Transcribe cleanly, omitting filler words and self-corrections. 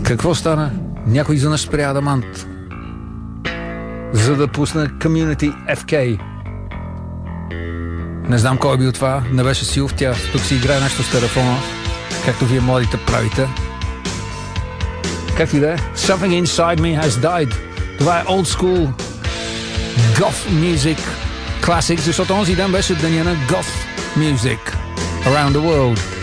Какво стана? Някой изведнъж спря Адамант, за да пусне Community FK. Не знам кой е бил това, не беше силов, тя тук си играе нещо с телефона, както вие младите правите. Както и да е, Something Inside Me Has Died. Това е old school goth music classic, защото онзи ден беше деня на goth music around the world.